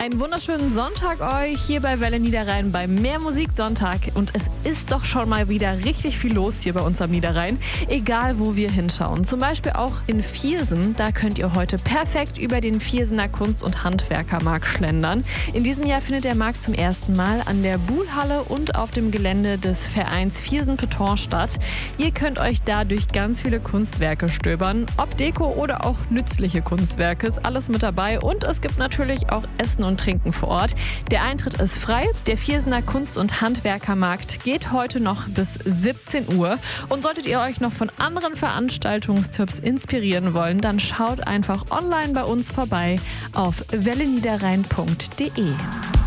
Einen wunderschönen Sonntag euch hier bei Welle Niederrhein bei Mehr Musik Sonntag. Und es ist doch schon mal wieder richtig viel los hier bei uns am Niederrhein, egal wo wir hinschauen. Zum Beispiel auch in Viersen, da könnt ihr heute perfekt über den Viersener Kunst- und Handwerkermarkt schlendern. In diesem Jahr findet der Markt zum ersten Mal an der Buhlhalle und auf dem Gelände des Vereins Viersen Beton statt. Ihr könnt euch da durch ganz viele Kunstwerke stöbern, ob Deko oder auch nützliche Kunstwerke, ist alles mit dabei. Und es gibt natürlich auch Essen und Trinken vor Ort. Der Eintritt ist frei. Der Viersener Kunst- und Handwerkermarkt geht heute noch bis 17 Uhr. Und solltet ihr euch noch von anderen Veranstaltungstipps inspirieren wollen, dann schaut einfach online bei uns vorbei auf welleniederrhein.de.